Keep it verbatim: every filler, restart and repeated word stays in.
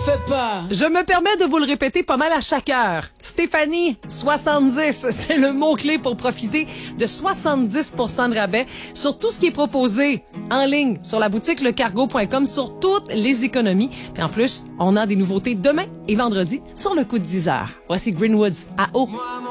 fais pas. Je me permets de vous le répéter pas mal à chaque heure. Stéphanie, soixante-dix, c'est le mot-clé pour profiter de soixante-dix pour cent de rabais sur tout ce qui est proposé en ligne sur la boutique lecargo point com sur toutes les économies. Puis en plus, on a des nouveautés demain et vendredi sur le coup de dix heures. Voici Greenwoods à eau.